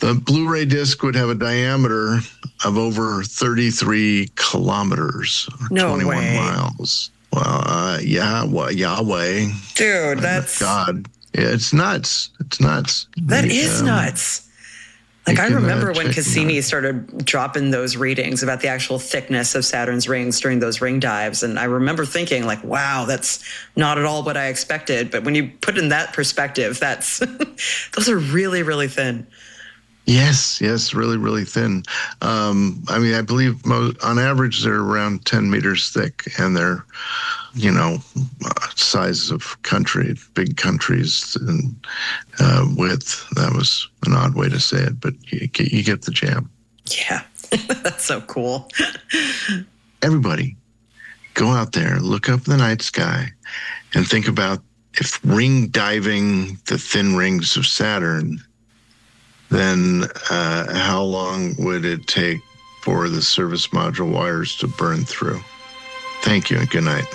The Blu-ray disc would have a diameter of over 33 kilometers, no 21 way. miles. Well, Yahweh. Dude, that's... God. Yeah, it's nuts. It's nuts. That is nuts. Like, I remember when Cassini out. started dropping those readings about the actual thickness of Saturn's rings during those ring dives. And I remember thinking, like, wow, that's not at all what I expected. But when you put it in that perspective, that's those are really, really thin. Yes, really, really thin. I mean, I believe on average they're around 10 meters thick, and they're, size of country, big countries, and width. That was an odd way to say it, but you get the jam. Yeah, that's so cool. Everybody, go out there, look up the night sky, and think about if ring diving the thin rings of Saturn, then how long would it take for the service module wires to burn through? Thank you and good night.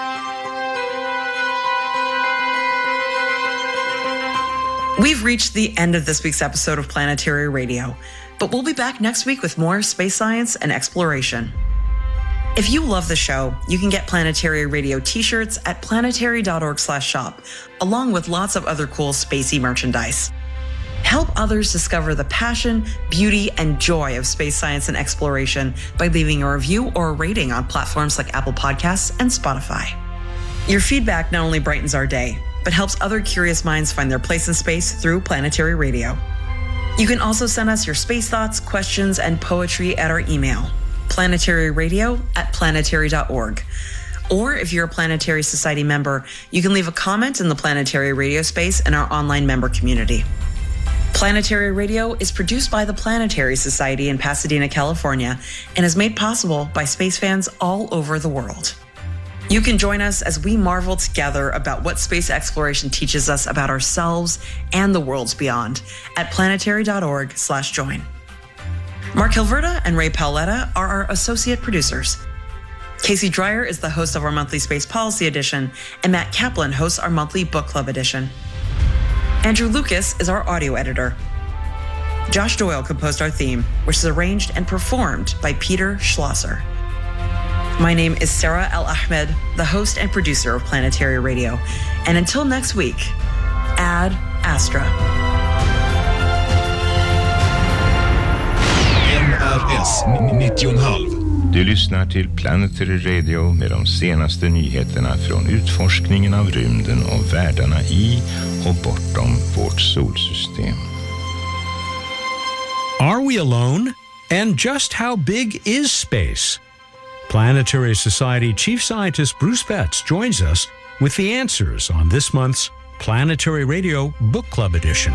We've reached the end of this week's episode of Planetary Radio, but we'll be back next week with more space science and exploration. If you love the show, you can get Planetary Radio t-shirts at planetary.org/shop, along with lots of other cool spacey merchandise. Help others discover the passion, beauty, and joy of space science and exploration by leaving a review or a rating on platforms like Apple Podcasts and Spotify. Your feedback not only brightens our day, but helps other curious minds find their place in space through Planetary Radio. You can also send us your space thoughts, questions, and poetry at our email, planetaryradio@planetary.org. Or if you're a Planetary Society member, you can leave a comment in the Planetary Radio space in our online member community. Planetary Radio is produced by the Planetary Society in Pasadena, California, and is made possible by space fans all over the world. You can join us as we marvel together about what space exploration teaches us about ourselves and the worlds beyond at planetary.org/join. Mark Hilverda and Ray Paoletta are our associate producers. Casey Dreyer is the host of our monthly Space Policy Edition, and Matt Kaplan hosts our monthly Book Club Edition. Andrew Lucas is our audio editor. Josh Doyle composed our theme, which is arranged and performed by Peter Schlosser. My name is Sarah Al-Ahmed, the host and producer of Planetary Radio. And until next week, Ad Astra. NRS 90,5. Du lyssnar till Planetary Radio med de senaste nyheterna från utforskningen av rymden och världarna i och bortom vårt solsystem. Are we alone? And just how big is space? Planetary Society Chief Scientist Bruce Betts joins us with the answers on this month's Planetary Radio Book Club Edition.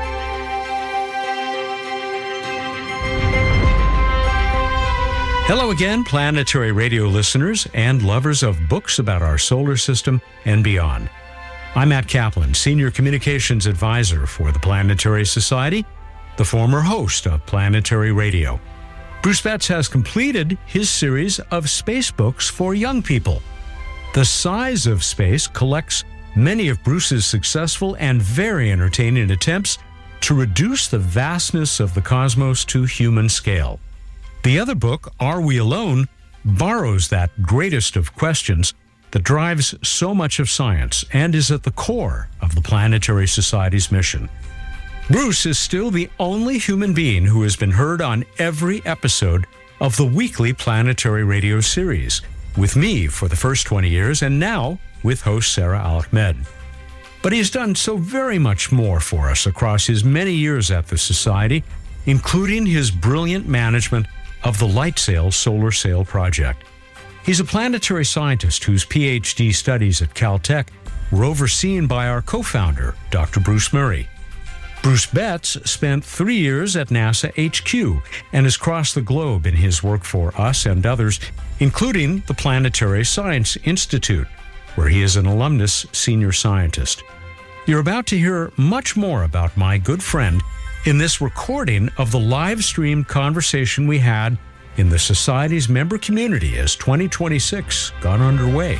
Hello again, Planetary Radio listeners and lovers of books about our solar system and beyond. I'm Matt Kaplan, Senior Communications Advisor for the Planetary Society, the former host of Planetary Radio. Bruce Betts has completed his series of space books for young people. The Size of Space collects many of Bruce's successful and very entertaining attempts to reduce the vastness of the cosmos to human scale. The other book, Are We Alone?, borrows that greatest of questions that drives so much of science and is at the core of the Planetary Society's mission. Bruce is still the only human being who has been heard on every episode of the weekly Planetary Radio series, with me for the first 20 years and now with host Sarah Al-Ahmed. But he has done so very much more for us across his many years at the Society, including his brilliant management of the LightSail Solar Sail Project. He's a planetary scientist whose PhD studies at Caltech were overseen by our co-founder, Dr. Bruce Murray. Bruce Betts spent 3 years at NASA HQ and has crossed the globe in his work for us and others, including the Planetary Science Institute, where he is an alumnus senior scientist. You're about to hear much more about my good friend in this recording of the live-streamed conversation we had in the Society's member community as 2026 got underway.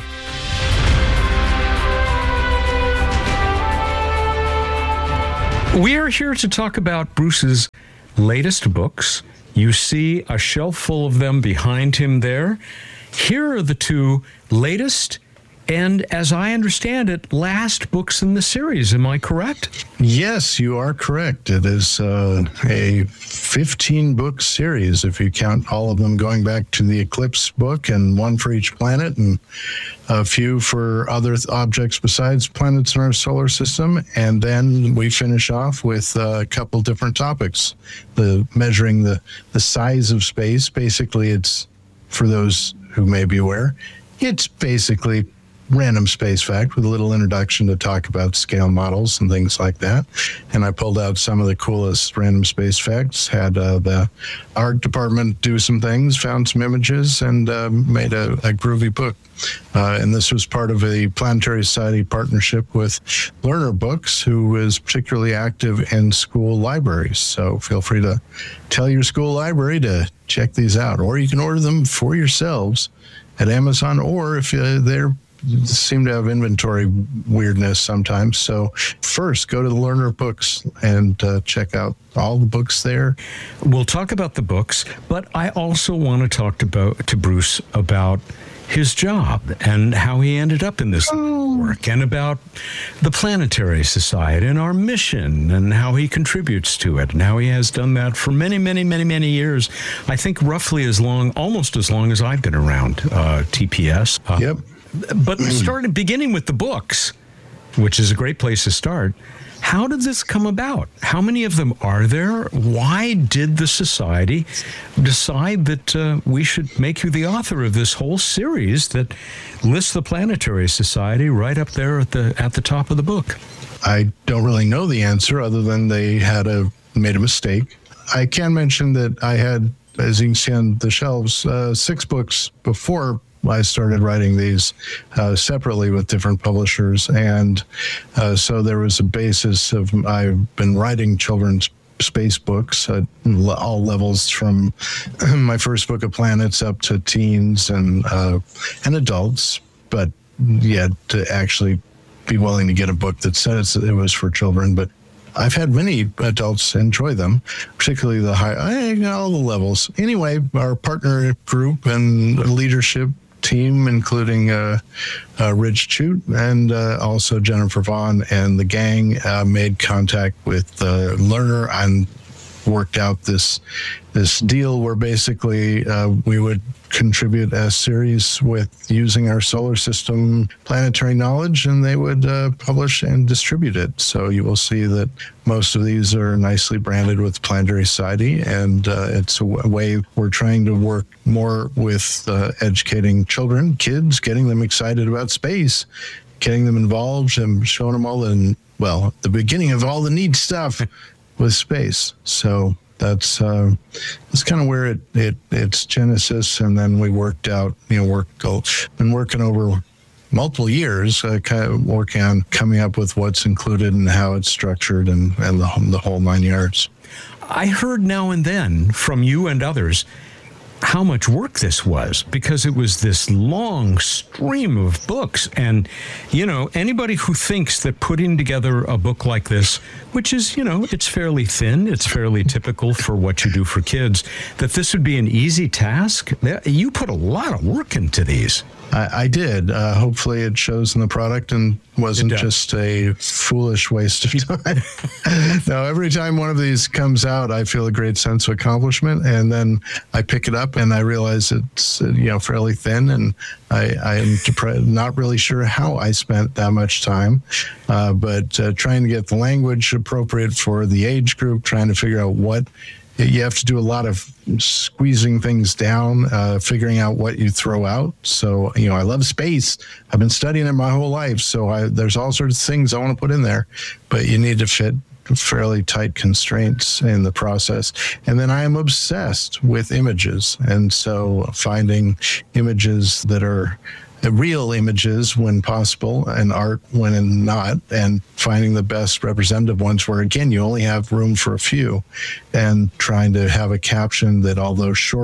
We're here to talk about Bruce's latest books. You see a shelf full of them behind him there. Here are the two latest and, as I understand it, last books in the series. Am I correct? Yes, you are correct. It is a 15-book series, if you count all of them going back to the Eclipse book, and one for each planet and a few for other objects besides planets in our solar system. And then we finish off with a couple different topics. Measuring the size of space. Basically, it's, for those who may be aware, it's basically random space fact with a little introduction to talk about scale models and things like that. And I pulled out some of the coolest random space facts, had the art department do some things, found some images, and made a groovy book. And this was part of a Planetary Society partnership with Learner Books, who is particularly active in school libraries. So feel free to tell your school library to check these out, or you can order them for yourselves at Amazon, or if they're seem to have inventory weirdness sometimes. So first, go to the Learner Books and check out all the books there. We'll talk about the books, but I also want to talk to Bruce about his job and how he ended up in this work, and about the Planetary Society and our mission and how he contributes to it, and how he has done that for many, many, many, many years. I think roughly almost as long as I've been around TPS. Yep. But beginning with the books, which is a great place to start. How did this come about? How many of them are there? Why did the Society decide that we should make you the author of this whole series that lists the Planetary Society right up there at the top of the book? I don't really know the answer, other than they made a mistake. I can mention that I had, as you can see on the shelves, 6 books before I started writing these separately with different publishers. And so there was a basis of, I've been writing children's space books at all levels, from my first book of planets up to teens and adults. But yeah, to actually be willing to get a book that said it was for children. But I've had many adults enjoy them, particularly all the levels. Anyway, our partner group and leadership team, including Rich Chute and also Jennifer Vaughn and the gang, made contact with Learner and worked out this deal where basically we would contribute a series with using our solar system planetary knowledge, and they would publish and distribute it. So you will see that most of these are nicely branded with Planetary Society, and it's a way we're trying to work more with educating kids, getting them excited about space, getting them involved, and showing them all the beginning of all the neat stuff with space. So that's kind of where its genesis, and then we worked out, been working over multiple years, kind of working on coming up with what's included and how it's structured and the whole 9 yards. I heard now and then from you and others how much work this was, because it was this long stream of books. And, anybody who thinks that putting together a book like this, which is, it's fairly thin, it's fairly typical for what you do for kids, that this would be an easy task, you put a lot of work into these. I did. Hopefully it shows in the product and wasn't just a foolish waste of time. No, every time one of these comes out, I feel a great sense of accomplishment. And then I pick it up and I realize it's, fairly thin. And I am not really sure how I spent that much time. But trying to get the language appropriate for the age group, trying to figure out what you have to do, a lot of squeezing things down, figuring out what you throw out. So, I love space. I've been studying it my whole life. So there's all sorts of things I want to put in there, but you need to fit fairly tight constraints in the process. And then I am obsessed with images. And so finding images that are real images when possible, and art when not, and finding the best representative ones where, again, you only have room for a few, and trying to have a caption that, although short,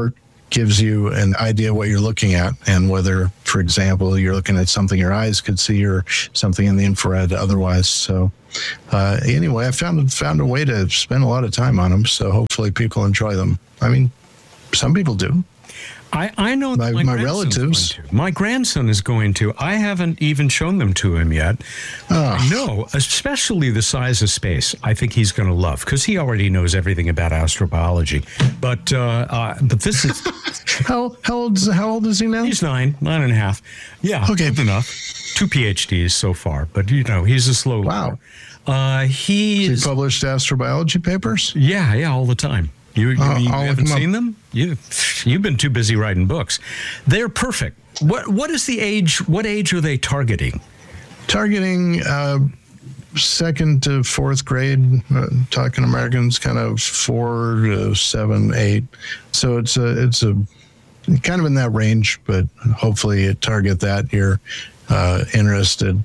gives you an idea what you're looking at and whether, for example, you're looking at something your eyes could see or something in the infrared otherwise. So anyway, I found a way to spend a lot of time on them. So hopefully people enjoy them. I mean, some people do. I know that my relatives. My grandson is going to. I haven't even shown them to him yet. No, especially the size of space. I think he's going to love because he already knows everything about astrobiology. But this is how old is he now? He's 9.5. Yeah, okay, good enough. 2 PhDs so far, but he's a slow. Wow. He published astrobiology papers. Yeah, all the time. You haven't seen them? You've been too busy writing books. They're perfect. What is the age? What age are they targeting? Targeting 2nd to 4th grade. Talking Americans, kind of 4 to 7, 8. So it's a kind of in that range, but hopefully it target that you're interested.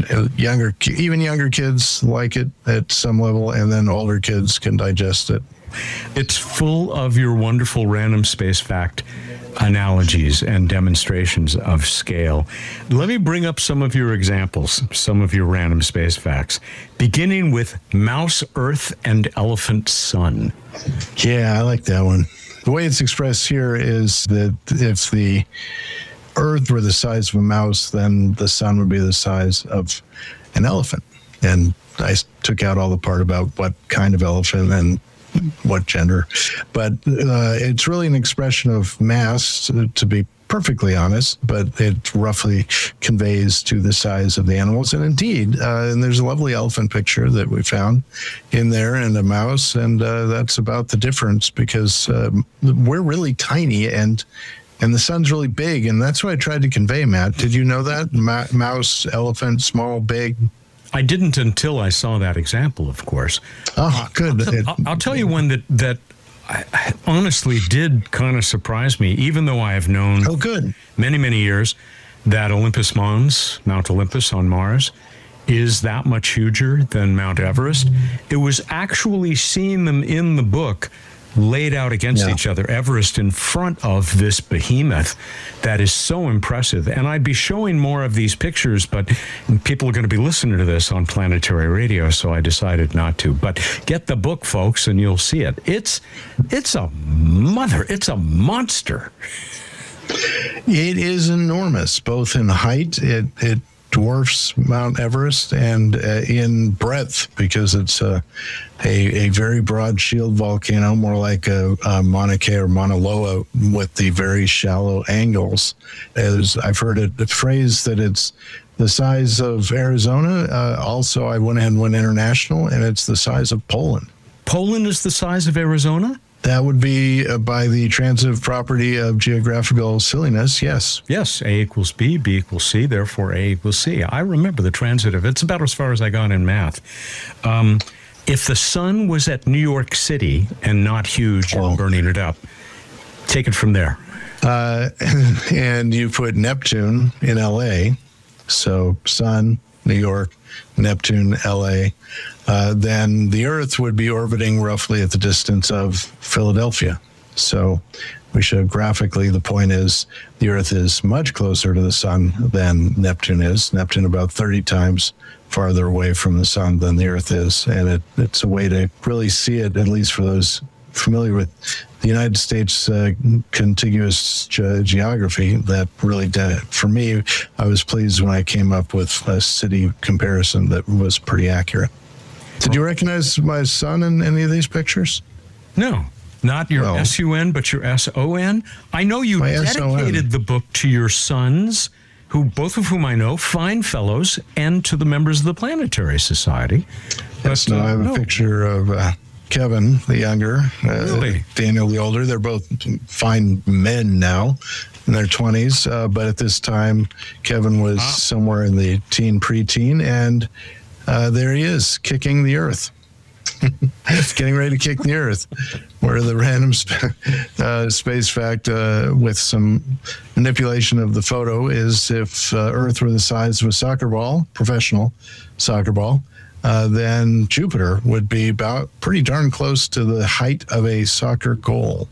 Even younger kids like it at some level, and then older kids can digest it. It's full of your wonderful random space fact analogies and demonstrations of scale. Let me bring up some of your examples, some of your random space facts, beginning with mouse, Earth, and elephant, sun. Yeah, I like that one. The way it's expressed here is that if the Earth were the size of a mouse, then the sun would be the size of an elephant. And I took out all the part about what kind of elephant and what gender, but it's really an expression of mass, to be perfectly honest, but it roughly conveys to the size of the animals. And indeed, and there's a lovely elephant picture that we found in there and a mouse, and that's about the difference, because we're really tiny and the sun's really big, and that's what I tried to convey, Matt. Did you know that? Mouse, elephant, small, big. I didn't until I saw that example, of course. Oh, good. I'll tell you one that I honestly did kind of surprise me, even though I have known many, many years that Olympus Mons, Mount Olympus on Mars, is that much huger than Mount Everest. It was actually seeing them in the book laid out against each other, Everest in front of this behemoth that is so impressive. And I'd be showing more of these pictures, but people are going to be listening to this on Planetary Radio, so I decided not to. But get the book, folks, and you'll see it. It's a monster. It is enormous, both in height. It dwarfs Mount Everest, and in breadth, because it's a very broad shield volcano, more like a Mauna Kea or Mauna Loa, with the very shallow angles. As I've heard it phrased that it's the size of Arizona. Also, I went ahead and went international, and it's the size of Poland. Poland is the size of Arizona? That would be by the transitive property of geographical silliness, yes. Yes, A equals B, B equals C, therefore A equals C. I remember the transitive. It's about as far as I got in math. If the sun was at New York City and not huge and burning it up, take it from there. And you put Neptune in L.A., so sun, New York, Neptune, L.A., then the Earth would be orbiting roughly at the distance of Philadelphia. So we show graphically, the point is the Earth is much closer to the sun than Neptune is. Neptune about 30 times farther away from the sun than the Earth is. And it's a way to really see it, at least for those familiar with the United States contiguous geography, that really did it. For me, I was pleased when I came up with a city comparison that was pretty accurate. Did you recognize my son in any of these pictures? No, not your S-U-N, but your S-O-N. I know you dedicated the book to your sons, both of whom I know, fine fellows, and to the members of the Planetary Society. Yes, I have a picture of Kevin, the younger, Daniel, the older. They're both fine men now in their 20s, but at this time, Kevin was somewhere in the preteen, and there he is, kicking the Earth. Getting ready to kick the Earth. Where the random space fact with some manipulation of the photo is, if Earth were the size of a soccer ball, professional soccer ball, then Jupiter would be about pretty darn close to the height of a soccer goal.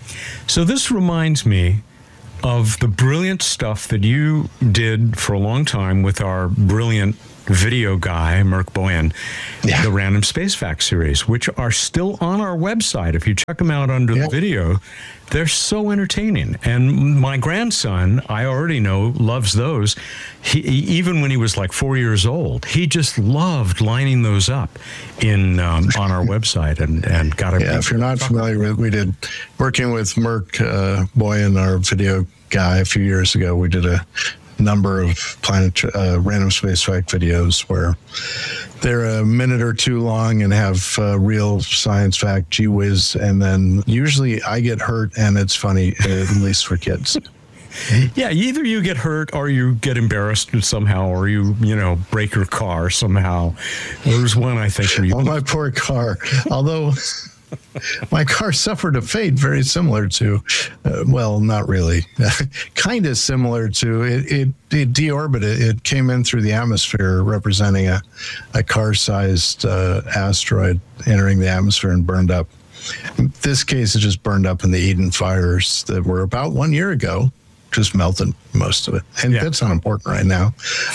So this reminds me of the brilliant stuff that you did for a long time with our brilliant video guy, Merc Boyan, the Random Space Facts series, which are still on our website. If you check them out under the video, they're so entertaining. And my grandson, I already know, loves those. Even when he was like 4 years old, he just loved lining those up on our website and got a if you're not familiar with, we did working with Merc Boyan, our video guy, a few years ago. We did a number of random space fact videos where they're a minute or two long and have real science fact, gee whiz, and then usually I get hurt and it's funny, at least for kids. Yeah, either you get hurt or you get embarrassed somehow, or you break your car somehow. There's one, I think, where you... Oh, my poor car. Although... my car suffered a fate very similar to, well, not really, kind of similar to, it deorbited. It came in through the atmosphere, representing a car-sized asteroid entering the atmosphere and burned up. In this case, it just burned up in the Eden fires that were about 1 year ago, just melted most of it. And that's not important right now.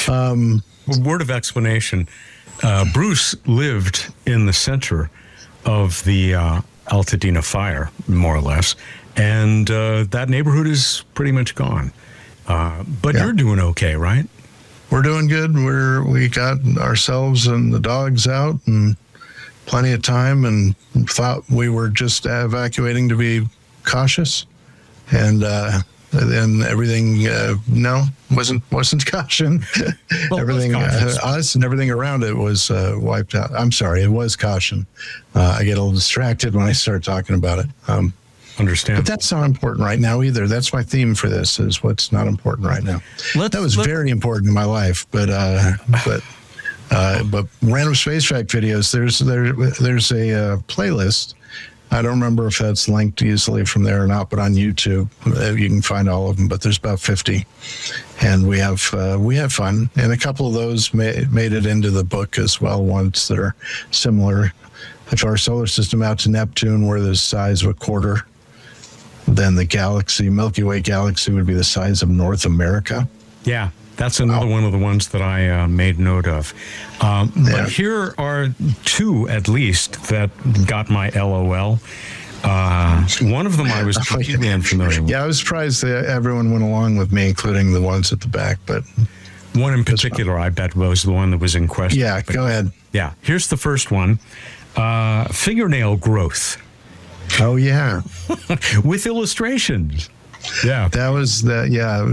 Word of explanation, Bruce lived in the center of the Altadena fire, more or less, and that neighborhood is pretty much gone. But you're doing okay, right? We're doing good. We got ourselves and the dogs out and plenty of time, and thought we were just evacuating to be cautious, and then everything wasn't caution. Well, everything us and everything around it was wiped out. I'm sorry, it was caution. I get a little distracted when I start talking about it. Understand. But that's not important right now either. That's my theme for this, is what's not important right now. That was very important in my life, but random space fact videos, there's a playlist. I don't remember if that's linked easily from there or not, but on YouTube you can find all of them. But there's about 50, and we have fun. And a couple of those made it into the book as well. Ones that are similar to our solar system, out to Neptune, we're the size of a quarter. Then the galaxy, Milky Way galaxy, would be the size of North America. Yeah. That's another one of the ones that I made note of. But here are two, at least, that got my LOL. One of them I was completely unfamiliar with. Yeah, I was surprised that everyone went along with me, including the ones at the back. But one in particular, I bet, was the one that was in question. Yeah, go ahead. Yeah, here's the first one. Fingernail growth. Oh, yeah. With illustrations. Yeah, that was the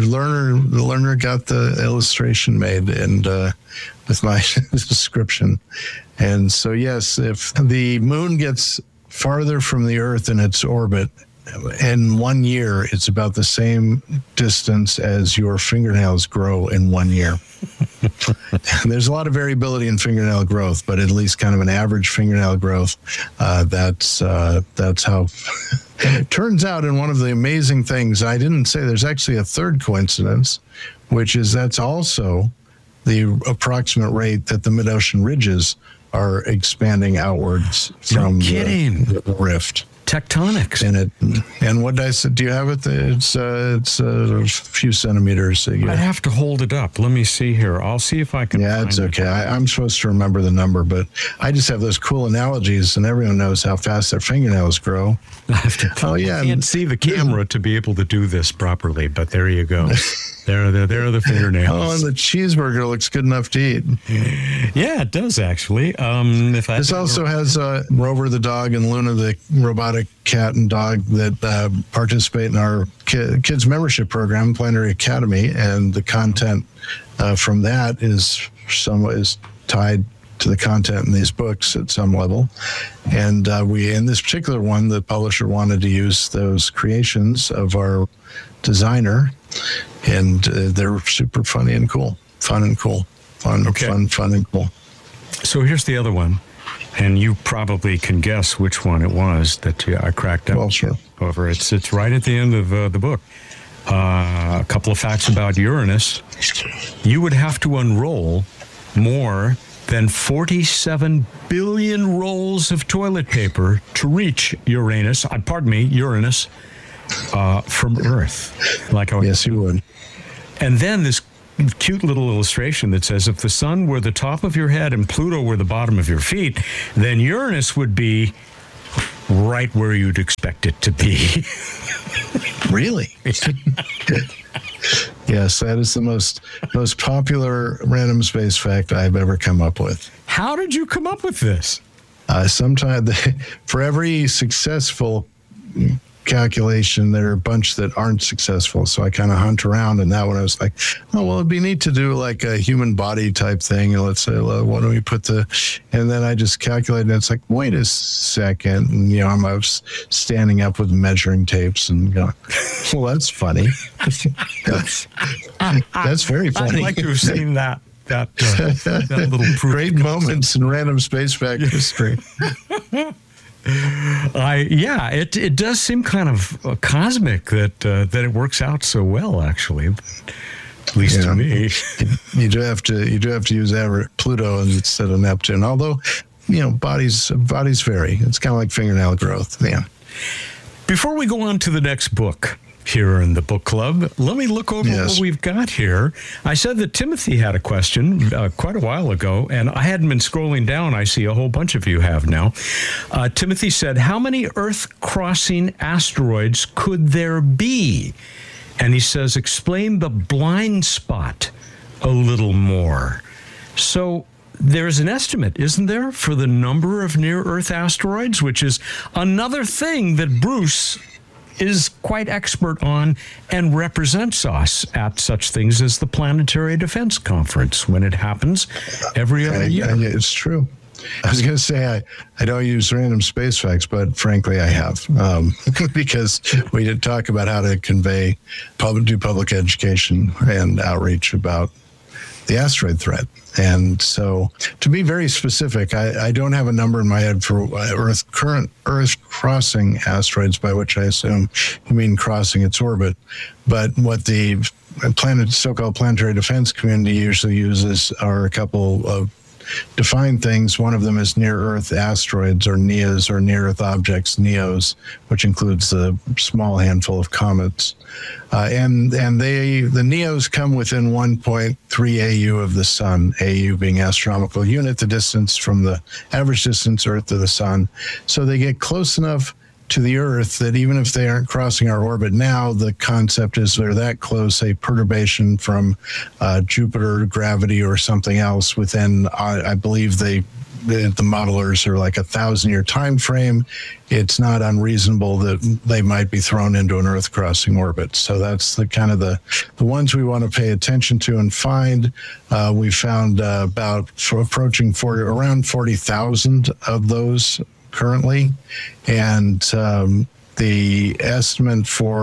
learner got the illustration made, and with my description. And so, yes, if the moon gets farther from the Earth in its orbit, in 1 year, it's about the same distance as your fingernails grow in 1 year. There's a lot of variability in fingernail growth, but at least kind of an average fingernail growth. That's how it turns out. And one of the amazing things, I didn't say, there's actually a third coincidence, which is that's also the approximate rate that the mid-ocean ridges are expanding outwards from the rift. Tectonics in it. And what did I say? Do you have it? It's a few centimeters. I'd have to hold it up. Let me see here. I'll see if I can. Yeah, it's okay. I'm supposed to remember the number, but I just have those cool analogies, and everyone knows how fast their fingernails grow. Oh yeah, I can't see the camera to be able to do this properly, but there you go. There are the fingernails. Oh, and the cheeseburger looks good enough to eat. Yeah, it does actually. This also has Rover the dog and Luna the robotic cat and dog that participate in our kids membership program, Planetary Academy, and the content from that is tied to the content in these books at some level. And we, in this particular one, the publisher wanted to use those creations of our designer, and they're super funny and cool. Fun and cool. Fun and cool. So here's the other one, and you probably can guess which one it was that I cracked up over. It's right at the end of the book. A couple of facts about Uranus. You would have to unroll more than 47 billion rolls of toilet paper to reach Uranus. from Earth. Yes, you would. And then this cute little illustration that says, if the sun were the top of your head and Pluto were the bottom of your feet, then Uranus would be right where you'd expect it to be. Really? Yes, that is the most popular random space fact I've ever come up with. How did you come up with this? Sometimes for every successful calculation, there are a bunch that aren't successful. So I kind of hunt around, and that one I was like, oh, well, it'd be neat to do like a human body type thing. And let's say, well, why don't we put and then I just calculated, and it's like, wait a second. And, I was standing up with measuring tapes and going, well, that's funny. That's very funny. I'd like to have seen that little proof. Great moments in random space fact history. It does seem kind of cosmic that it works out so well, actually. At least to me. You do have to use Pluto instead of Neptune. Although, bodies vary. It's kind of like fingernail growth. Yeah. Before we go on to the next book here in the book club, let me look over what we've got here. I said that Timothy had a question quite a while ago, and I hadn't been scrolling down. I see a whole bunch of you have now. Timothy said, how many Earth-crossing asteroids could there be? And he says, explain the blind spot a little more. So there's an estimate, isn't there, for the number of near-Earth asteroids, which is another thing that Bruce is quite expert on and represents us at such things as the Planetary Defense Conference when it happens every other year. It's true. I was going to say I don't use random space facts, but frankly I have, because we did talk about how to do public education and outreach about the asteroid threat. And so, to be very specific, I don't have a number in my head for current Earth-crossing asteroids, by which I assume you mean crossing its orbit. But what the so-called planetary defense community usually uses are a couple of defined things. One of them is near-Earth asteroids, or NEAs, or near-Earth objects, NEOs, which includes a small handful of comets. And the NEOs come within 1.3 AU of the sun, AU being astronomical unit, the distance from the average distance Earth to the sun. So they get close enough to the Earth that even if they aren't crossing our orbit now, the concept is they're that close, a perturbation from Jupiter gravity or something else within, I believe the modelers are like 1,000-year time frame. It's not unreasonable that they might be thrown into an Earth-crossing orbit. So that's the ones we want to pay attention to and find. We found approaching around 40,000 of those currently, and the estimate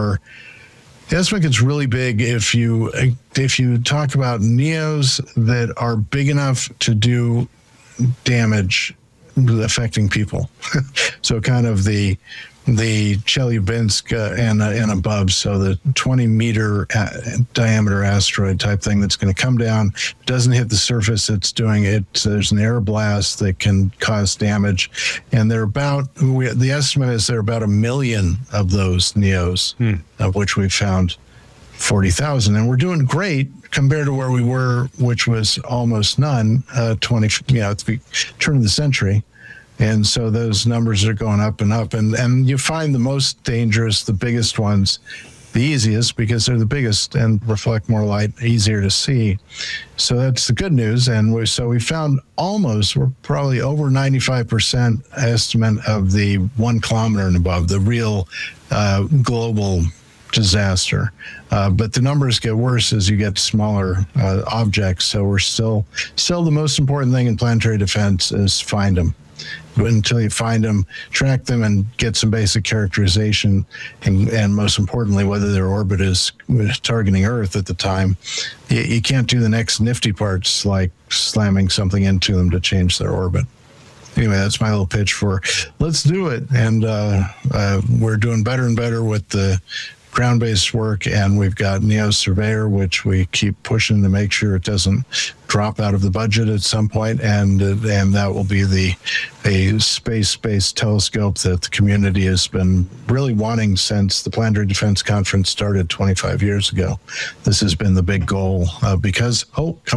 gets really big if you talk about NEOs that are big enough to do damage affecting people. So kind of the Chelyabinsk and above, so the 20-meter diameter asteroid type thing that's going to come down, doesn't hit the surface, it's doing it. So there's an air blast that can cause damage, and the estimate is there are about 1 million of those NEOs, of which we've found 40,000, and we're doing great compared to where we were, which was almost none at the turn of the century. And so those numbers are going up and up, and you find the most dangerous, the biggest ones, the easiest, because they're the biggest and reflect more light, easier to see. So that's the good news. And we found we're probably over 95% estimate of the 1 kilometer and above, the real global disaster. But the numbers get worse as you get smaller objects. So we're still the most important thing in planetary defense is find them. But until you find them, track them, and get some basic characterization, and most importantly, whether their orbit is targeting Earth at the time, you can't do the next nifty parts like slamming something into them to change their orbit. Anyway, that's my little pitch for let's do it. And we're doing better and better with the ground-based work, and we've got NEO Surveyor, which we keep pushing to make sure it doesn't drop out of the budget at some point, and that will be a space-based telescope that the community has been really wanting since the Planetary Defense Conference started 25 years ago. This has been the big goal because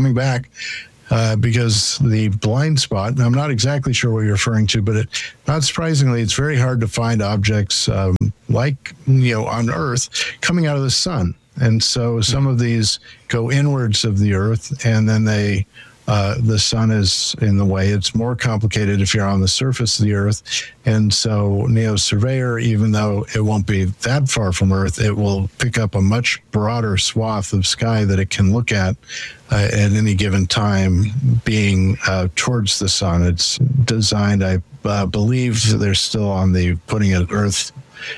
the blind spot, and I'm not exactly sure what you're referring to, but not surprisingly, it's very hard to find objects like, on Earth coming out of the sun. And so some of these go inwards of the Earth, and then the sun is in the way. It's more complicated if you're on the surface of the Earth. And so NEO Surveyor, even though it won't be that far from Earth, it will pick up a much broader swath of sky that it can look at any given time, being towards the sun. It's designed, I believe they're still on the putting it Earth,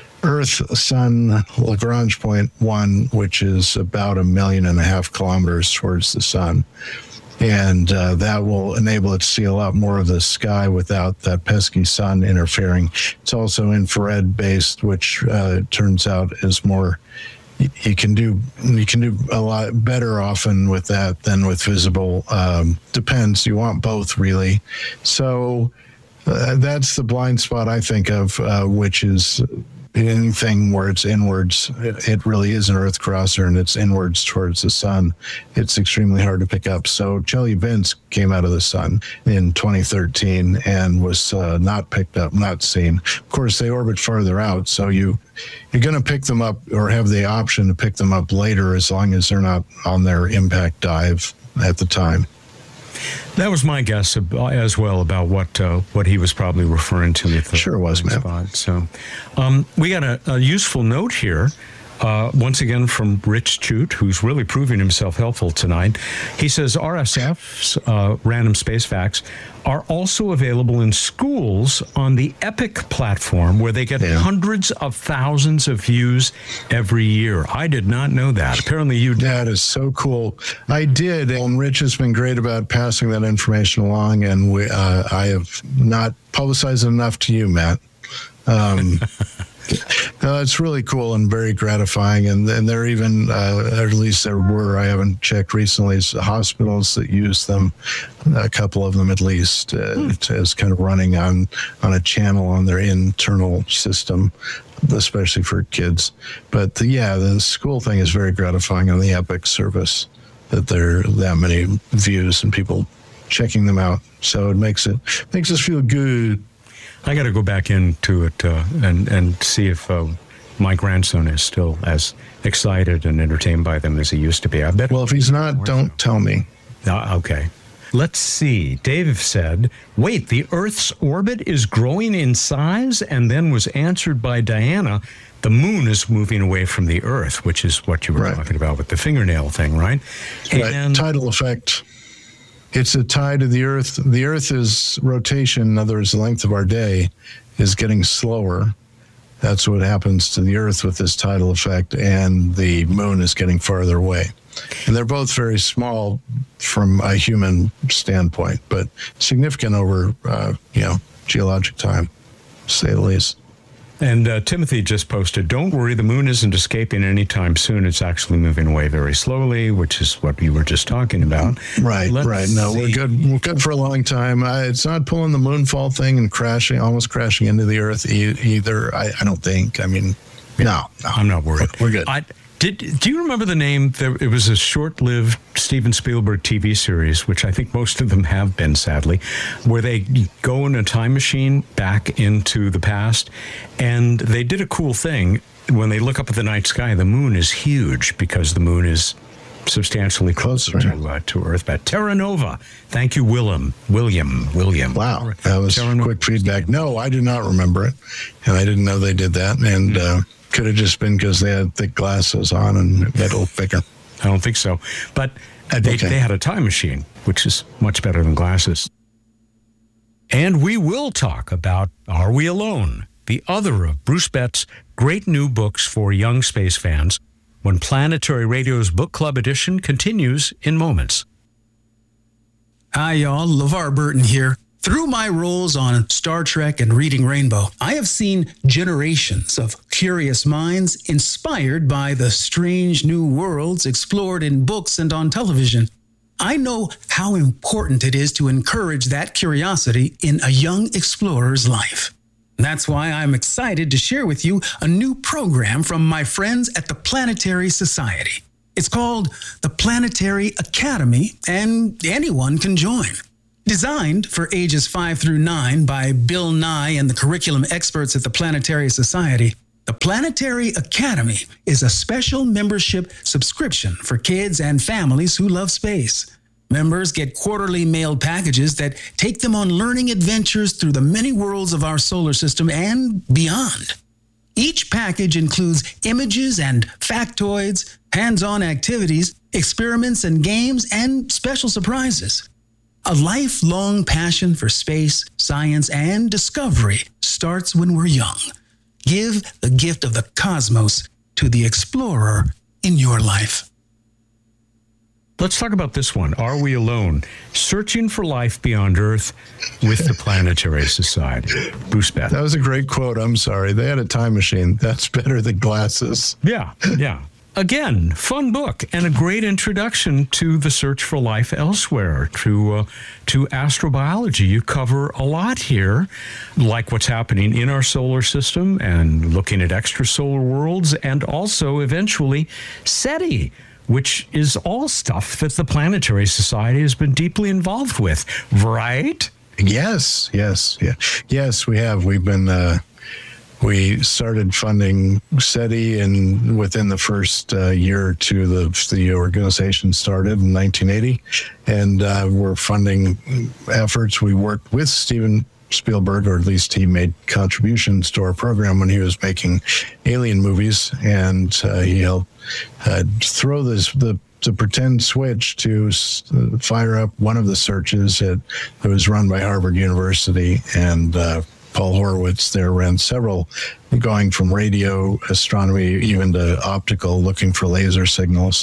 Sun, Lagrange point 1, which is about 1.5 million kilometers towards the sun. And that will enable it to see a lot more of the sky without that pesky sun interfering. It's also infrared based, which turns out is more. You can do a lot better often with that than with visible. Depends. You want both, really. So that's the blind spot I think of, which is anything where it's inwards. It really is an Earth crosser, and it's inwards towards the sun. It's extremely hard to pick up. So Chelyabinsk came out of the sun in 2013 and was not picked up, not seen. Of course, they orbit farther out, so you're going to pick them up or have the option to pick them up later, as long as they're not on their impact dive at the time. That was my guess as well about what he was probably referring to. With the sure was, man. Spot. So we got a useful note here, once again from Rich Chute, who's really proving himself helpful tonight. He says RSF's Random Space Facts are also available in schools on the EPIC platform, where they get hundreds of thousands of views every year. I did not know that. Apparently you did. That is so cool. I did, and Rich has been great about passing that information along, and I have not publicized it enough to you, Matt. No, it's really cool and very gratifying. And there even, at least there were, I haven't checked recently, hospitals that use them, a couple of them at least, as kind of running on a channel on their internal system, especially for kids. But the school thing is very gratifying on the EPIC service, that there are that many views and people checking them out. So it makes us feel good. I got to go back into it and see if my grandson is still as excited and entertained by them as he used to be. I bet. Well, if he's not, don't tell me. Okay. Let's see. Dave said, wait, the Earth's orbit is growing in size? And then was answered by Diana, the moon is moving away from the Earth, which is what you were talking about with the fingernail thing, right? And tidal effect. It's a tie to the Earth. The Earth's rotation, in other words, the length of our day, is getting slower. That's what happens to the Earth with this tidal effect, and the moon is getting farther away. And they're both very small from a human standpoint, but significant over, geologic time, to say the least. And Timothy just posted, don't worry, the moon isn't escaping anytime soon. It's actually moving away very slowly, which is what you were just talking about. Right. No, we're good. We're good for a long time. It's not pulling the moonfall thing and almost crashing into the Earth either. I don't think. I mean, no. I'm not worried. We're good. Do you remember the name? It was a short-lived Steven Spielberg TV series, which I think most of them have been, sadly, where they go in a time machine back into the past, and they did a cool thing. When they look up at the night sky, the moon is huge because the moon is substantially closer to Earth. But Terra Nova. Thank you, William. Wow, that was quick feedback. No, I do not remember it, and I didn't know they did that. And could have just been because they had thick glasses on and metal thicker. I don't think so. But they had a time machine, which is much better than glasses. And we will talk about Are We Alone? The other of Bruce Betts' great new books for young space fans, when Planetary Radio's Book Club edition continues in moments. Hi, y'all. LeVar Burton here. Through my roles on Star Trek and Reading Rainbow, I have seen generations of curious minds inspired by the strange new worlds explored in books and on television. I know how important it is to encourage that curiosity in a young explorer's life. That's why I'm excited to share with you a new program from my friends at the Planetary Society. It's called the Planetary Academy, and anyone can join. Designed for ages 5 through 9 by Bill Nye and the curriculum experts at the Planetary Society, the Planetary Academy is a special membership subscription for kids and families who love space. Members get quarterly mailed packages that take them on learning adventures through the many worlds of our solar system and beyond. Each package includes images and factoids, hands-on activities, experiments and games, and special surprises. A lifelong passion for space, science, and discovery starts when we're young. Give the gift of the cosmos to the explorer in your life. Let's talk about this one. Are We Alone? Searching for Life Beyond Earth with the Planetary Society. Bruce Beth. That was a great quote. I'm sorry. They had a time machine. That's better than glasses. Yeah. Again, fun book and a great introduction to the search for life elsewhere, to astrobiology. You cover a lot here, like what's happening in our solar system and looking at extrasolar worlds, and also eventually SETI, which is all stuff that the Planetary Society has been deeply involved with, right? Yes, we have. We've been, we started funding SETI, and within the first year or two, the organization started in 1980, and we're funding efforts. We worked with Steven Spielberg, or at least he made contributions to our program when he was making alien movies, and he helped throw the pretend switch to fire up one of the searches that was run by Harvard University, and Paul Horowitz there ran several, going from radio astronomy even to optical, looking for laser signals.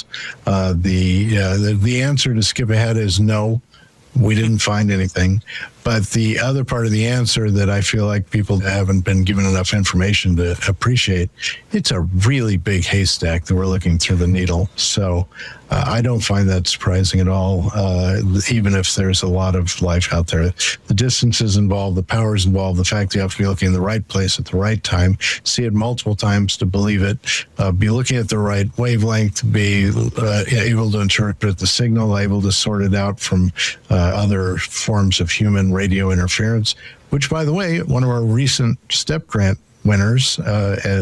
The answer, to skip ahead, is no. We didn't find anything. But the other part of the answer that I feel like people haven't been given enough information to appreciate, it's a really big haystack that we're looking through the needle. So I don't find that surprising at all, even if there's a lot of life out there. The distances involved, the powers involved, the fact you have to be looking in the right place at the right time, see it multiple times to believe it, be looking at the right wavelength, be able to interpret the signal, able to sort it out from other forms of human radio interference, which, by the way, one of our recent STEP grant winners at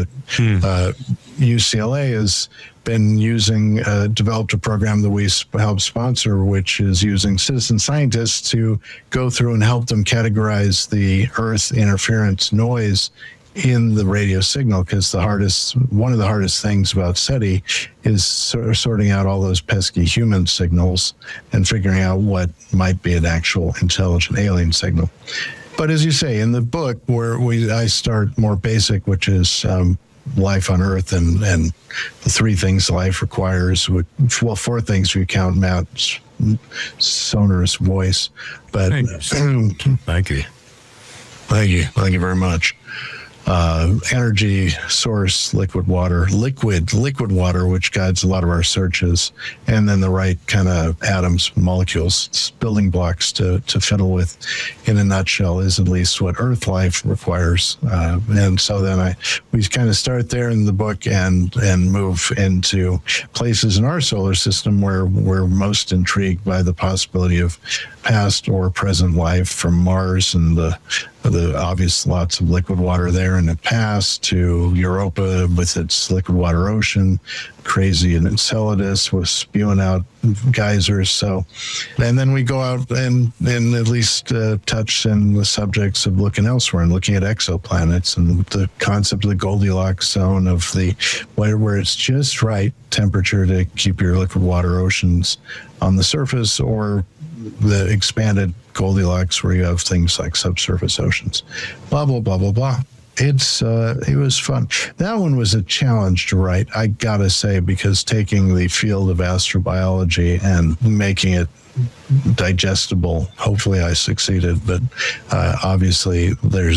UCLA has been using, developed a program that we help sponsor, which is using citizen scientists to go through and help them categorize the Earth interference noise in the radio signal, because one of the hardest things about SETI is sorting out all those pesky human signals and figuring out what might be an actual intelligent alien signal. But as you say, in the book, where I start more basic, which is life on Earth and the three things life requires. Well, four things if you count Matt's sonorous voice. But Thank you. Thank you very much. Energy source, liquid water, which guides a lot of our searches, and then the right kind of atoms, molecules, building blocks to fiddle with. In a nutshell, is at least what Earth life requires. And so then we kind of start there in the book and move into places in our solar system where we're most intrigued by the possibility of past or present life, from Mars and the obvious lots of liquid water there in the past, to Europa with its liquid water ocean, crazy in Enceladus was spewing out geysers. So, and then we go out and at least touch in the subjects of looking elsewhere and looking at exoplanets and the concept of the Goldilocks zone of where it's just right temperature to keep your liquid water oceans on the surface, or the expanded Goldilocks where you have things like subsurface oceans, blah, blah, blah, blah, blah. It was fun. That one was a challenge to write, I gotta say, because taking the field of astrobiology and making it digestible. Hopefully I succeeded, but obviously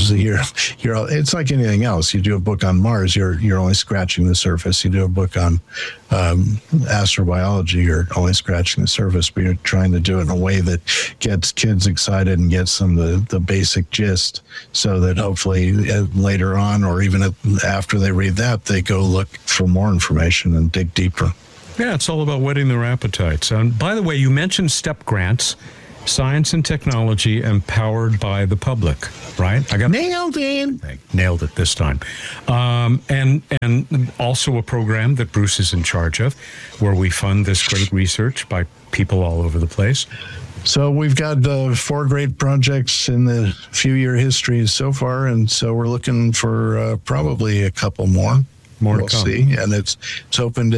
it's like anything else. You do a book on Mars, you're only scratching the surface. You do a book on astrobiology, you're only scratching the surface, but you're trying to do it in a way that gets kids excited and gets them the basic gist, so that hopefully later on, or even after they read that, they go look for more information and dig deeper. Yeah, it's all about whetting their appetites. And by the way, you mentioned STEP grants, science and technology empowered by the public, right? I got nailed it. Nailed it this time. And also a program that Bruce is in charge of, where we fund this great research by people all over the place. So we've got 4 great projects in the few-year history so far, and so we're looking for probably a couple more. We'll to come. See, and it's open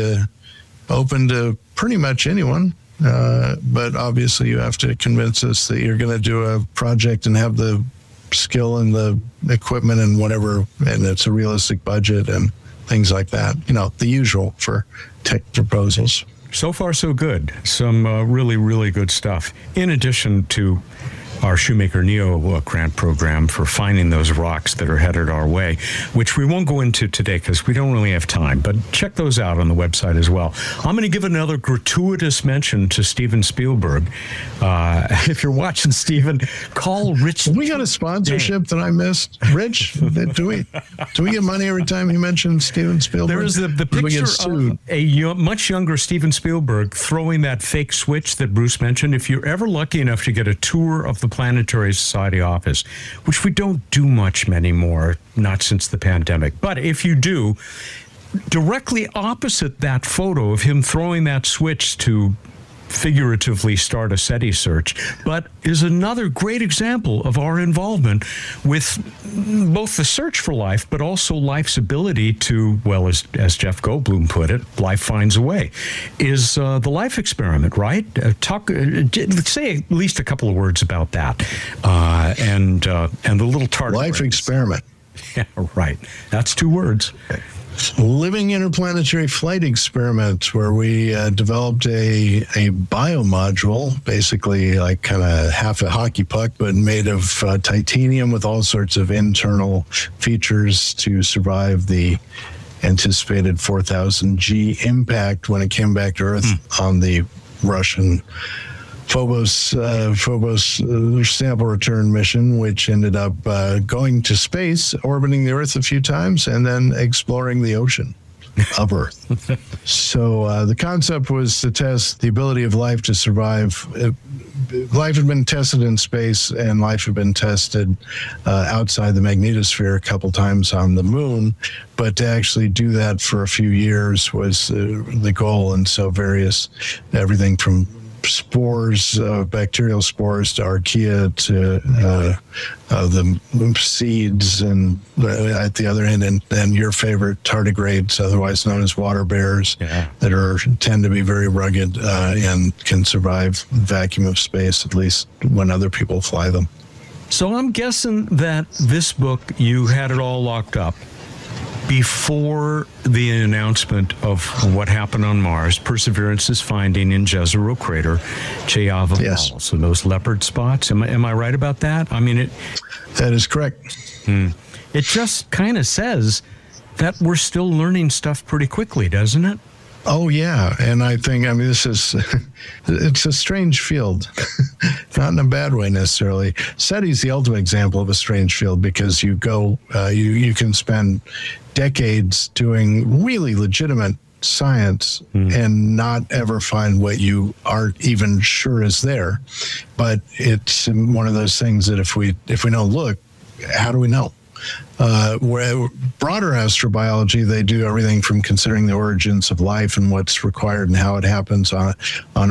to pretty much anyone. But obviously you have to convince us that you're going to do a project and have the skill and the equipment and whatever, and it's a realistic budget and things like that. The usual for tech proposals. So far, so good. Some really, really good stuff. In addition to our Shoemaker Neo grant program for finding those rocks that are headed our way, which we won't go into today because we don't really have time, but check those out on the website as well. I'm going to give another gratuitous mention to Steven Spielberg. If you're watching, Steven, call Rich. We got a sponsorship that I missed. Rich, do we get money every time he mentions Steven Spielberg? There is the picture of a much younger Steven Spielberg throwing that fake switch that Bruce mentioned. If you're ever lucky enough to get a tour of the Planetary Society office, which we don't do much anymore, not since the pandemic. But if you do, directly opposite that photo of him throwing that switch to figuratively start a SETI search, but is another great example of our involvement with both the search for life, but also life's ability to, well, as Jeff Goldblum put it, life finds a way, is the life experiment, right? Say at least a couple of words about that, and the little target. Life experiment. Yeah, right. That's 2 words. Okay. Living interplanetary flight experiment, where we developed a biomodule, basically like kind of half a hockey puck, but made of titanium with all sorts of internal features to survive the anticipated 4,000 G impact when it came back to Earth on the Russian Phobos sample return mission, which ended up going to space, orbiting the Earth a few times, and then exploring the ocean of Earth. So the concept was to test the ability of life to survive. Life had been tested in space, and life had been tested outside the magnetosphere a couple times on the moon, but to actually do that for a few years was the goal. And so everything from spores, bacterial spores, to archaea, to the seeds, and at the other end, and your favorite tardigrades, otherwise known as water bears, that tend to be very rugged and can survive the vacuum of space, at least when other people fly them. So I'm guessing that this book, you had it all locked up before the announcement of what happened on Mars, Perseverance's finding in Jezero Crater, Cheyava Falls, so those leopard spots. Am I right about that? I mean, that is correct. It just kind of says that we're still learning stuff pretty quickly, doesn't it? Oh, yeah. And I think, it's a strange field, not in a bad way necessarily. SETI's the ultimate example of a strange field, because you can spend decades doing really legitimate science and not ever find what you aren't even sure is there. But it's one of those things that if we don't look, how do we know? Where broader astrobiology, they do everything from considering the origins of life and what's required and how it happens on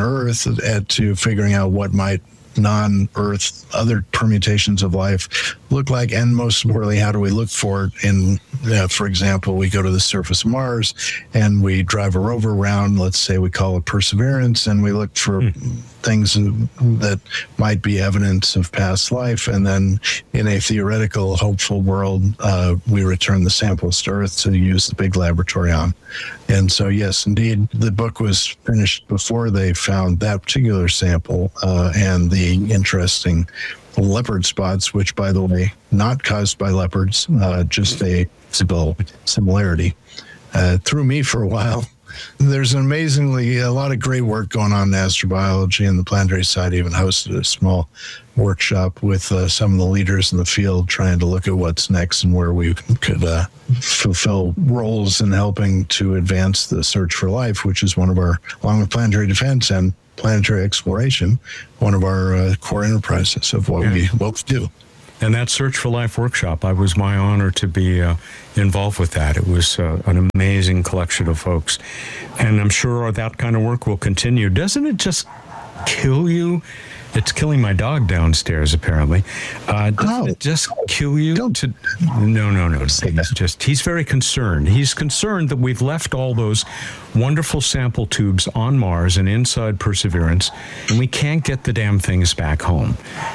Earth, to figuring out what might non-Earth other permutations of life look like? And most importantly, how do we look for it? In, for example, we go to the surface of Mars and we drive a rover around, let's say we call it Perseverance, and we look for things that might be evidence of past life. And then in a theoretical, hopeful world, we return the samples to Earth to use the big laboratory on. And so, yes, indeed, the book was finished before they found that particular sample and the interesting leopard spots, which, by the way, not caused by leopards, just a similarity. Threw me for a while. There's a lot of great work going on in astrobiology, and the Planetary Society even hosted a small workshop with some of the leaders in the field trying to look at what's next and where we could fulfill roles in helping to advance the search for life, which is one of our, along with planetary defense and planetary exploration, one of our core enterprises of what we do. And that Search for Life workshop, it was my honor to be involved with that. It was an amazing collection of folks. And I'm sure that kind of work will continue. Doesn't it just kill you? It's killing my dog downstairs, apparently. Doesn't it just kill you? No. He's very concerned. He's concerned that we've left all those wonderful sample tubes on Mars and inside Perseverance, and we can't get the damn things back home.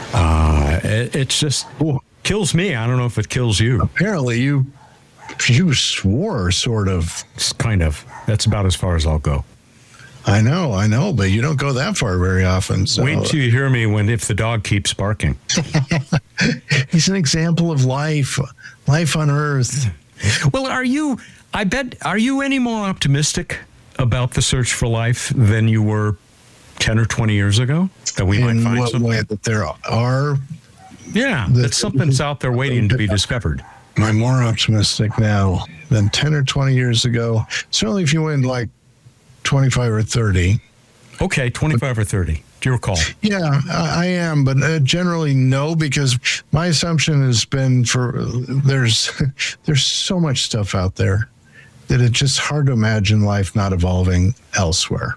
It just kills me. I don't know if it kills you. Apparently, you swore, sort of. Kind of. That's about as far as I'll go. I know, but you don't go that far very often. So. Wait till you hear me if the dog keeps barking. He's an example of life on Earth. Well, are you any more optimistic about the search for life than you were 10 or 20 years ago? That we might find something? Way that there are? Yeah, that something's out there waiting to be discovered. I'm more optimistic now than 10 or 20 years ago. Certainly if you went like 25 or 30. Okay, 25 or 30. Do you recall? Yeah, I am, but generally no, because my assumption has been there's so much stuff out there that it's just hard to imagine life not evolving elsewhere.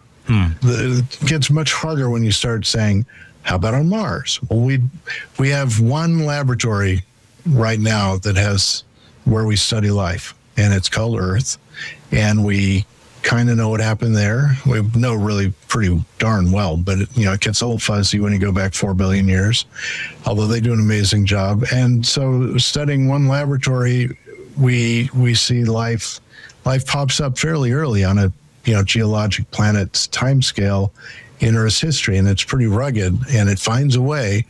It gets much harder when you start saying, how about on Mars? Well, we have one laboratory right now that has where we study life, and it's called Earth, and we kind of know what happened there. We know really pretty darn well, but it gets a little fuzzy when you go back 4 billion years, although they do an amazing job. And so studying one laboratory, we see life pops up fairly early on a geologic planet's timescale in Earth's history, and it's pretty rugged, and it finds a way.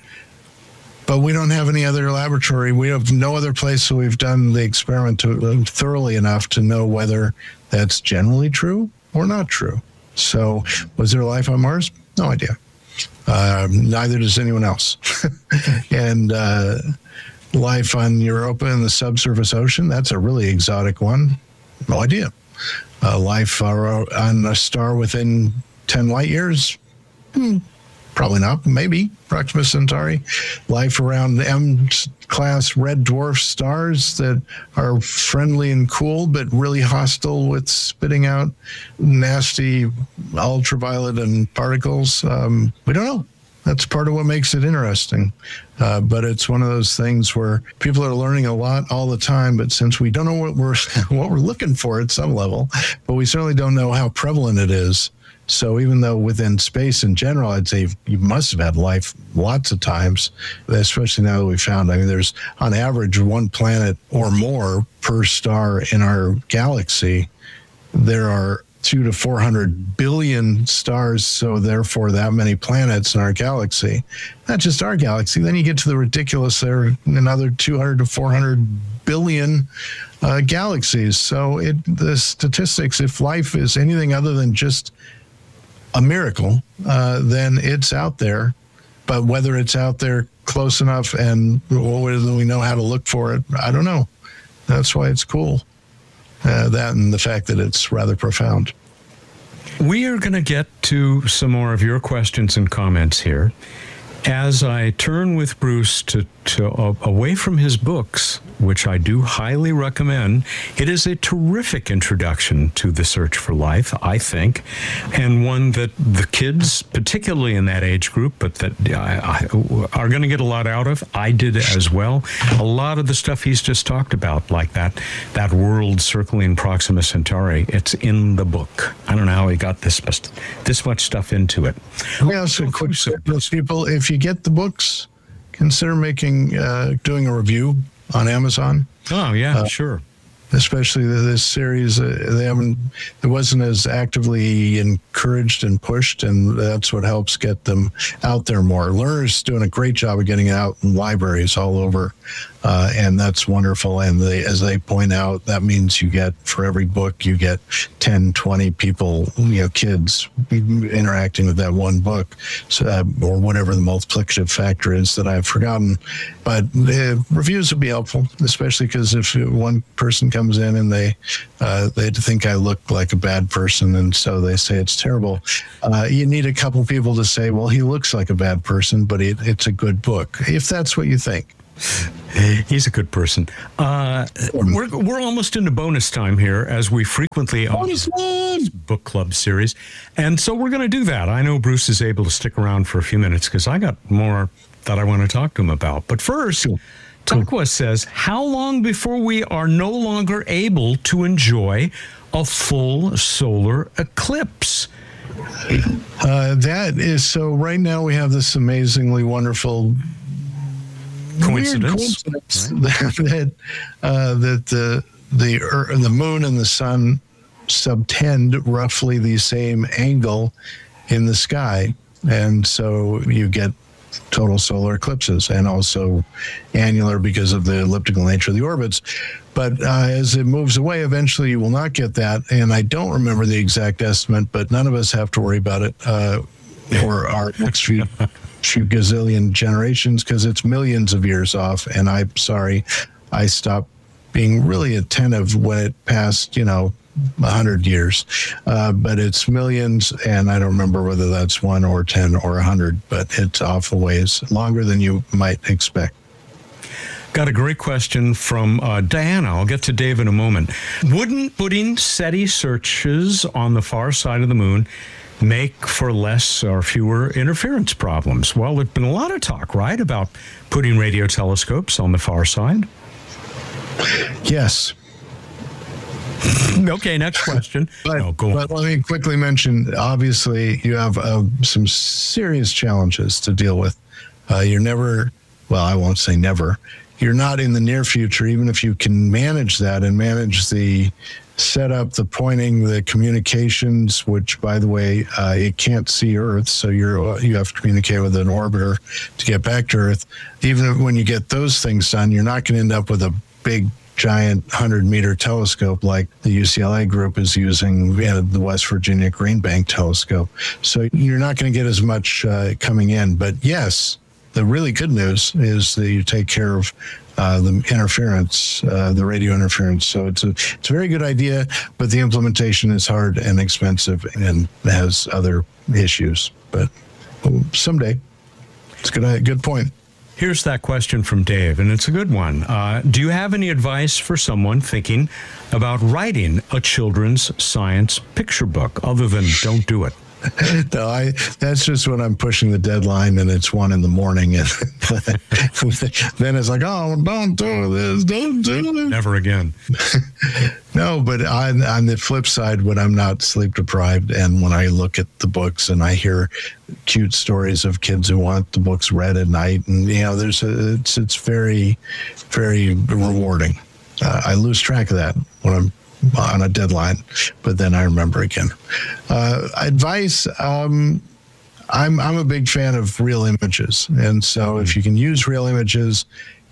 But we don't have any other laboratory. We have no other place, so we've done the experiment thoroughly enough to know whether that's generally true or not true. So was there life on Mars? No idea. Neither does anyone else. And life on Europa in the subsurface ocean, that's a really exotic one. No idea. Life on a star within 10 light years? Probably not. Maybe. Proxima Centauri. Life around M-class red dwarf stars that are friendly and cool, but really hostile with spitting out nasty ultraviolet and particles. We don't know. That's part of what makes it interesting. But it's one of those things where people are learning a lot all the time, but since we don't know what we're looking for at some level, but we certainly don't know how prevalent it is. So even though within space in general, I'd say you must have had life lots of times, especially now that we found, there's on average one planet or more per star in our galaxy. There are 200 to 400 billion stars, so therefore that many planets in our galaxy. Not just our galaxy. Then you get to the ridiculous, there are another 200 to 400 billion galaxies. So the statistics, if life is anything other than just a miracle, then it's out there. But whether it's out there close enough and whether we know how to look for it, I don't know. That's why it's cool. That and the fact that it's rather profound. We are going to get to some more of your questions and comments here. As I turn with Bruce to that away from his books, which I do highly recommend, it is a terrific introduction to the search for life, I think, and one that the kids, particularly in that age group, but that are going to get a lot out of. I did as well. A lot of the stuff he's just talked about, like that world circling Proxima Centauri, it's in the book. I don't know how he got this much stuff into it. Yeah, so quick, those people, if you get the books, consider doing a review on Amazon. Oh yeah, sure. Especially this series, it wasn't as actively encouraged and pushed, and that's what helps get them out there more. Learner's doing a great job of getting it out in libraries all over, and that's wonderful. And as they point out, that means you get, for every book, you get 10, 20 people, kids interacting with that one book, or whatever the multiplicative factor is that I've forgotten. But reviews would be helpful, especially because if one person comes in and they think I look like a bad person, and so they say it's terrible. You need a couple people to say, well, he looks like a bad person, but it's a good book, if that's what you think. He's a good person. We're almost into bonus time here, as we frequently on this book club series, and so we're going to do that. I know Bruce is able to stick around for a few minutes because I got more that I want to talk to him about. But first, Takwa says, how long before we are no longer able to enjoy a full solar eclipse? That is, so right now we have this amazingly wonderful coincidence that the moon and the sun subtend roughly the same angle in the sky, and so you get total solar eclipses, and also annular because of the elliptical nature of the orbits. But as it moves away, eventually you will not get that. And I don't remember the exact estimate, but none of us have to worry about it for our next few gazillion generations, because it's millions of years off. And I'm sorry, I stopped being really attentive when it passed, 100 years, but it's millions, and I don't remember whether that's 1 or 10 or 100, but it's off a ways, longer than you might expect. Got a great question from Diana. I'll get to Dave in a moment. Wouldn't putting SETI searches on the far side of the moon make for less or fewer interference problems? Well, there's been a lot of talk, right, about putting radio telescopes on the far side? Yes. Okay, next question. But let me quickly mention, obviously, you have some serious challenges to deal with. You're never, well, I won't say never, you're not in the near future, even if you can manage that and manage the setup, the pointing, the communications, which, by the way, it can't see Earth, so you have to communicate with an orbiter to get back to Earth. Even when you get those things done, you're not going to end up with a big, giant 100-meter telescope like the UCLA group is using, the West Virginia Green Bank telescope. So you're not going to get as much coming in. But yes, the really good news is that you take care of the interference, the radio interference. So it's a very good idea, but the implementation is hard and expensive and has other issues. But someday, it's a good point. Here's that question from Dave, and it's a good one. Do you have any advice for someone thinking about writing a children's science picture book, other than don't do it? No, that's just when I'm pushing the deadline and it's 1 a.m. and then it's like, oh, don't do this, don't do it. Never again. No, but on the flip side, when I'm not sleep deprived and when I look at the books and I hear cute stories of kids who want the books read at night, and it's very, very rewarding. I lose track of that when I'm on a deadline, but then I remember again. Advice, I'm a big fan of real images, and so if you can use real images,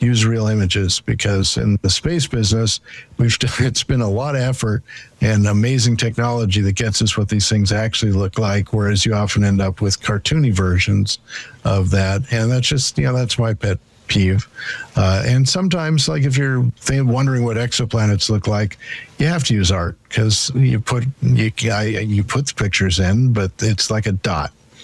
because in the space business, it's been a lot of effort and amazing technology that gets us what these things actually look like, whereas you often end up with cartoony versions of that, and that's just, that's my pet peeve. And sometimes, like if you're wondering what exoplanets look like, you have to use art, because you put the pictures in, but it's like a dot.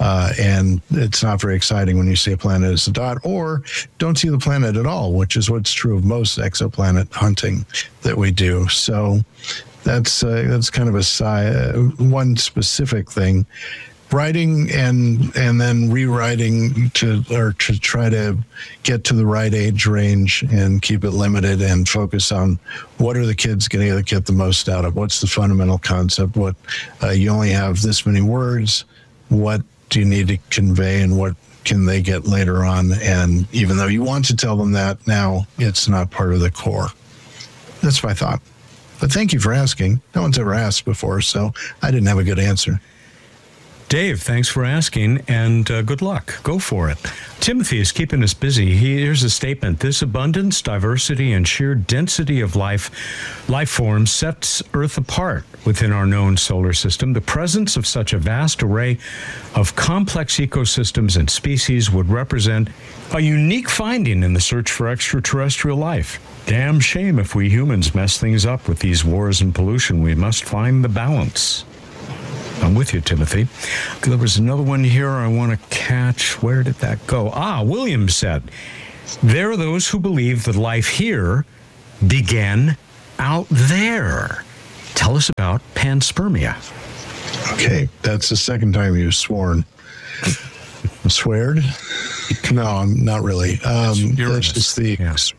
And it's not very exciting when you see a planet as a dot, or don't see the planet at all, which is what's true of most exoplanet hunting that we do. So that's kind of one specific thing. Writing and then rewriting to try to get to the right age range and keep it limited and focus on what are the kids going to get the most out of? What's the fundamental concept? What you only have this many words. What do you need to convey, and what can they get later on? And even though you want to tell them that now, it's not part of the core. That's my thought. But thank you for asking. No one's ever asked before, so I didn't have a good answer. Dave, thanks for asking, and good luck. Go for it. Timothy is keeping us busy. Here's a statement. This abundance, diversity, and sheer density of life forms sets Earth apart within our known solar system. The presence of such a vast array of complex ecosystems and species would represent a unique finding in the search for extraterrestrial life. Damn shame if we humans mess things up with these wars and pollution. We must find the balance. I'm with you, Timothy. There was another one here I want to catch. Where did that go? William said, there are those who believe that life here began out there. Tell us about panspermia. Okay, that's the second time you've sworn. Sweared? No, not really. That's just the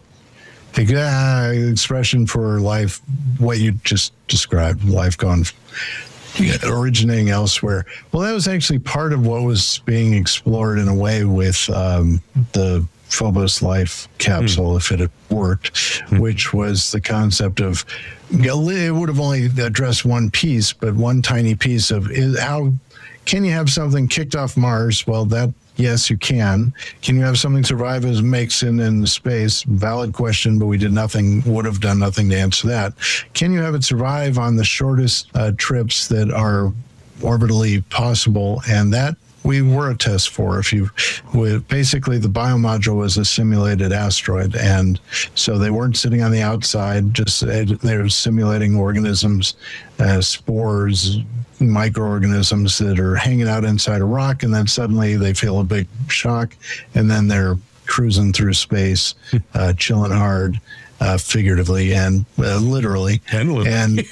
expression for life, what you just described, life gone originating elsewhere. Well, that was actually part of what was being explored in a way with the Phobos Life capsule, if it had worked, which was the concept of, it would have only addressed one piece, but one tiny piece of how can you have something kicked off Mars? Well, yes, you can. Can you have something survive as makes in space? Valid question, but would have done nothing to answer that. Can you have it survive on the shortest trips that are orbitally possible? And that we were a test for. Basically the biomodule was a simulated asteroid, and so they weren't sitting on the outside, they were simulating organisms, spores, microorganisms that are hanging out inside a rock, and then suddenly they feel a big shock, and then they're cruising through space, chilling hard, figuratively and literally, and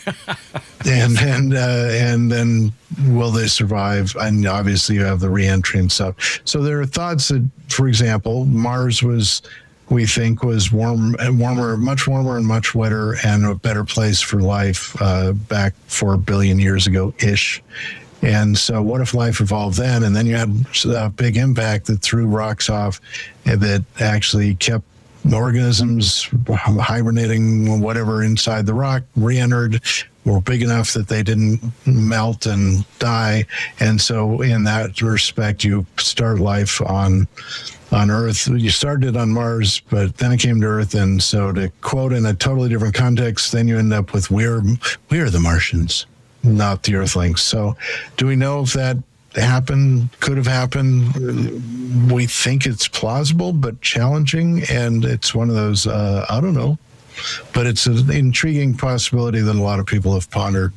then will they survive? And obviously you have the re-entry and stuff. So there are thoughts that, for example, Mars we think was much warmer and much wetter and a better place for life back 4 billion years ago-ish. And so what if life evolved then? And then you had a big impact that threw rocks off and that actually kept organisms hibernating, whatever, inside the rock, re-entered, were big enough that they didn't melt and die. And so in that respect, you start life on Earth. You started on Mars, but then it came to Earth. And so to quote in a totally different context, then you end up with we're the Martians, not the Earthlings. So do we know if that happened, could have happened? We think it's plausible, but challenging. And it's one of those, I don't know. But it's an intriguing possibility that a lot of people have pondered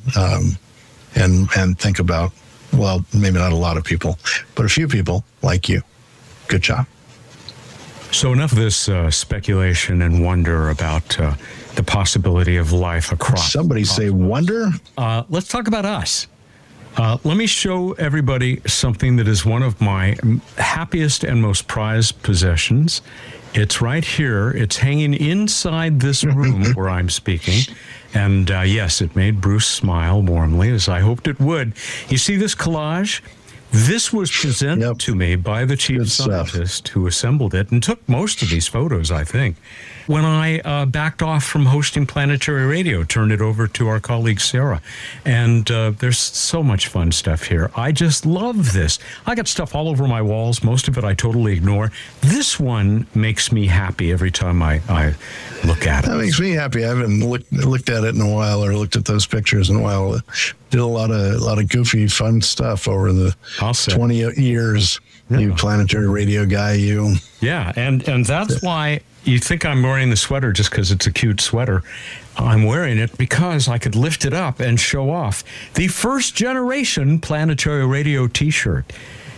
and think about. Well, maybe not a lot of people, but a few people like you. Good job. So enough of this speculation and wonder about the possibility of life across. Somebody say wonder? Let's talk about us. Let me show everybody something that is one of my happiest and most prized possessions. It's right here. It's hanging inside this room where I'm speaking. And yes, it made Bruce smile warmly, as I hoped it would. You see this collage? This was presented to me by the chief scientist who assembled it and took most of these photos, I think. When I backed off from hosting Planetary Radio, turned it over to our colleague Sarah. And there's so much fun stuff here. I just love this. I got stuff all over my walls. Most of it I totally ignore. This one makes me happy every time I look at it. That makes me happy. I haven't looked at it in a while or looked at those pictures in a while. Did a lot of goofy, fun stuff over the 20 years. Yeah. You Planetary Radio guy, you. Yeah, and that's why you think I'm wearing the sweater just because it's a cute sweater. I'm wearing it because I could lift it up and show off the first generation Planetary Radio t-shirt.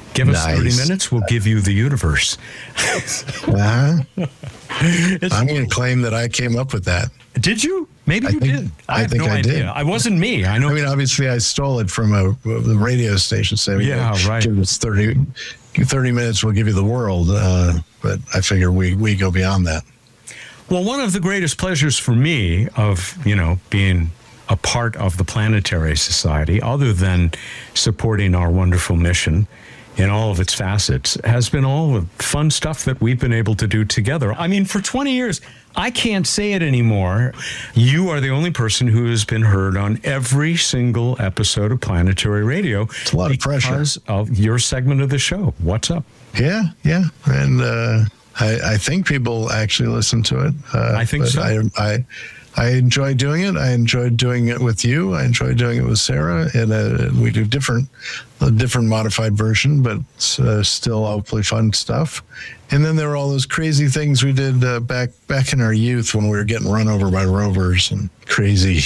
Give us 30 Nice. minutes, we'll give you the universe. Uh-huh. I'm going to claim that I came up with that. Did you? Maybe I you think- did. I have think no I idea. did. I wasn't me. I know. I mean, obviously, I stole it from a radio station saying, Yeah, right. give us 30 minutes, we'll give you the world. But I figure we go beyond that. Well, one of the greatest pleasures for me of, being a part of the Planetary Society, other than supporting our wonderful mission in all of its facets, has been all the fun stuff that we've been able to do together. I mean, for 20 years, I can't say it anymore. You are the only person who has been heard on every single episode of Planetary Radio. It's a lot of pressure. Because of your segment of the show. What's up? Yeah. And I think people actually listen to it. I think but so. I enjoy doing it. I enjoyed doing it with you. I enjoy doing it with Sarah. And we do a different modified version, but still hopefully fun stuff. And then there were all those crazy things we did back in our youth when we were getting run over by rovers and crazy.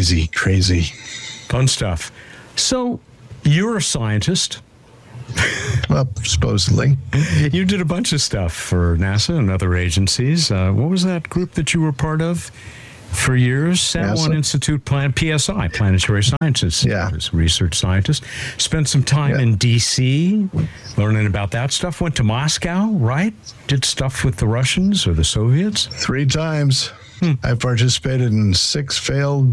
Fun stuff. So you're a scientist. Well, supposedly. You did a bunch of stuff for NASA and other agencies. What was that group that you were part of for years? San Juan NASA. Institute, PSI, Planetary Sciences. Yeah. Research scientist. Spent some time in D.C. learning about that stuff. Went to Moscow, right? Did stuff with the Russians or the Soviets. 3 times. I participated in 6 failed